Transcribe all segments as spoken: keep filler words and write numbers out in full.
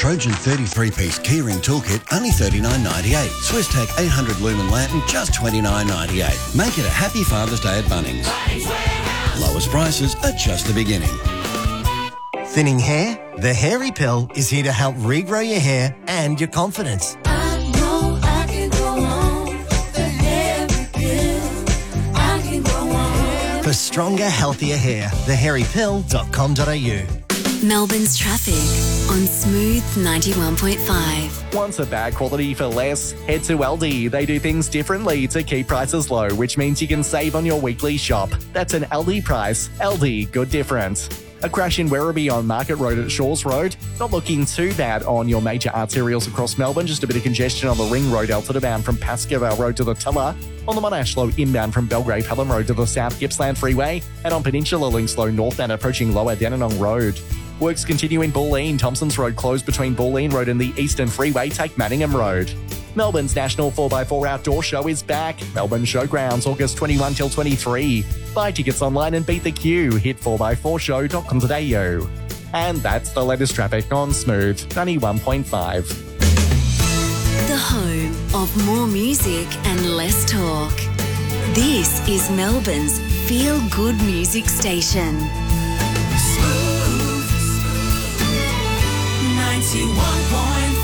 Trojan thirty-three piece keyring toolkit, only thirty-nine ninety-eight. Swisstech eight hundred lumen lantern, just twenty-nine ninety-eight. Make it a happy Father's Day at Bunnings. Lowest prices are just the beginning. Thinning hair? The Hairy Pill is here to help regrow your hair and your confidence. I know I can go on. The Hairy Pill. I can go on. For stronger, healthier hair, the hairy pill dot com dot a u. Melbourne's traffic on Smooth ninety-one point five. Want a bad quality for less? Head to Aldi. They do things differently to keep prices low, which means you can save on your weekly shop. That's an Aldi price. Aldi, good difference. A crash in Werribee on Market Road at Shaw's Road. Not looking too bad on your major arterials across Melbourne. Just a bit of congestion on the Ring Road, Eltham bound from Pascoe Road to the Tulla. On the Monashlow inbound from Belgrave Pelham Road to the South Gippsland Freeway. And on Peninsula links low northbound approaching Lower Dandenong Road. Works continue in Bulleen. Thompson's Road closed between Bulleen Road and the Eastern Freeway. Take Manningham Road. Melbourne's National four by four Outdoor Show is back. Melbourne Showgrounds, August twenty-first till twenty-third. Buy tickets online and beat the queue. Hit four by four show dot com today, yo. And that's the latest traffic on Smooth ninety-one point five. The home of more music and less talk. This is Melbourne's feel-good music station. Smooth ninety-one point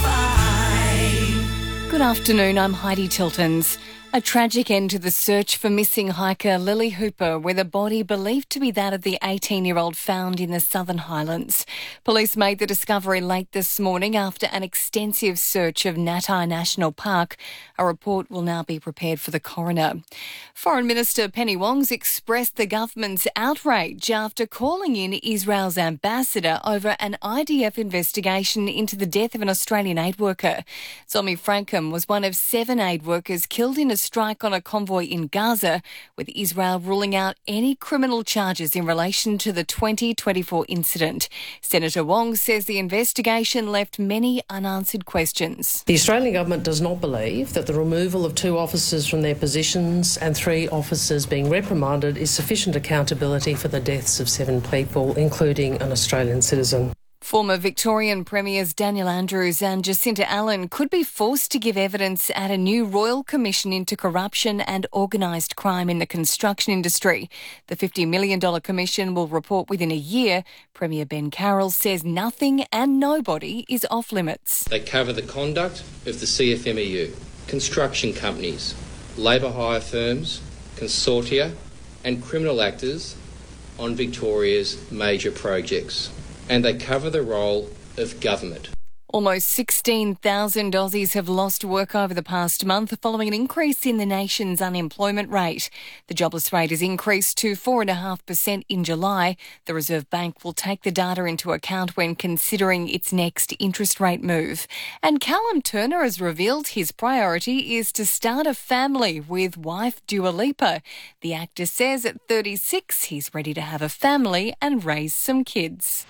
five. Good afternoon, I'm Heidi Tiltons. A tragic end to the search for missing hiker Lily Hooper, with a body believed to be that of the eighteen-year-old found in the Southern Highlands. Police made the discovery late this morning after an extensive search of Natai National Park. A report will now be prepared for the coroner. Foreign Minister Penny Wong's expressed the government's outrage after calling in Israel's ambassador over an I D F investigation into the death of an Australian aid worker. Zomi Frankham was one of seven aid workers killed in a strike on a convoy in Gaza, with Israel ruling out any criminal charges in relation to the twenty twenty-four incident. Senator Wong says the investigation left many unanswered questions. The Australian government does not believe that the removal of two officers from their positions and three officers being reprimanded is sufficient accountability for the deaths of seven people, including an Australian citizen. Former Victorian Premiers Daniel Andrews and Jacinta Allen could be forced to give evidence at a new Royal Commission into Corruption and Organised Crime in the construction industry. The fifty million dollars commission will report within a year. Premier Ben Carroll says nothing and nobody is off limits. They cover the conduct of the C F M E U, construction companies, labour hire firms, consortia and criminal actors on Victoria's major projects. And they cover the role of government. Almost sixteen thousand Aussies have lost work over the past month following an increase in the nation's unemployment rate. The jobless rate has increased to four point five percent in July. The Reserve Bank will take the data into account when considering its next interest rate move. And Callum Turner has revealed his priority is to start a family with wife Dua Lipa. The actor says at thirty-six he's ready to have a family and raise some kids.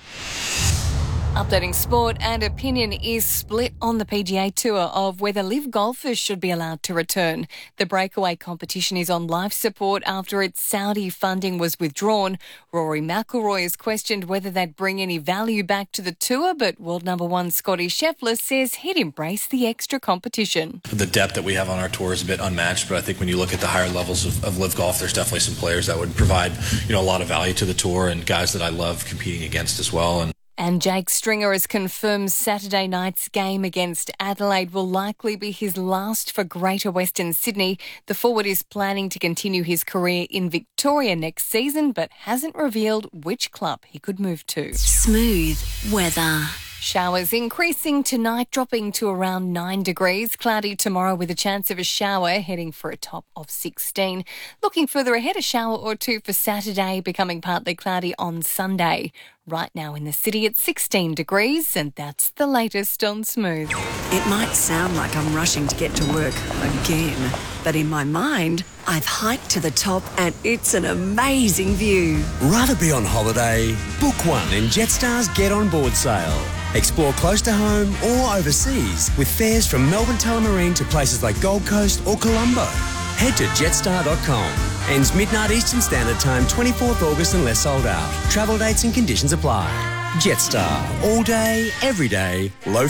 Updating sport, and opinion is split on the P G A Tour of whether live golfers should be allowed to return. The breakaway competition is on life support after its Saudi funding was withdrawn. Rory McIlroy has questioned whether they'd bring any value back to the tour, but world number one Scotty Scheffler says he'd embrace the extra competition. The depth that we have on our tour is a bit unmatched, but I think when you look at the higher levels of, of live golf, there's definitely some players that would provide, you know, a lot of value to the tour, and guys that I love competing against as well. And And Jake Stringer has confirmed Saturday night's game against Adelaide will likely be his last for Greater Western Sydney. The forward is planning to continue his career in Victoria next season, but hasn't revealed which club he could move to. Smooth weather. Showers increasing tonight, dropping to around nine degrees. Cloudy tomorrow with a chance of a shower, heading for a top of sixteen. Looking further ahead, a shower or two for Saturday, becoming partly cloudy on Sunday. Right now in the city it's sixteen degrees, and that's the latest on Smooth. It might sound like I'm rushing to get to work again, but in my mind, I've hiked to the top and it's an amazing view. Rather be on holiday? Book one in Jetstar's Get On Board sale. Explore close to home or overseas with fares from Melbourne Tullamarine to places like Gold Coast or Colombo. Head to jetstar dot com. Ends midnight Eastern Standard Time, twenty-fourth August unless sold out. Travel dates and conditions apply. Jetstar. All day, every day, low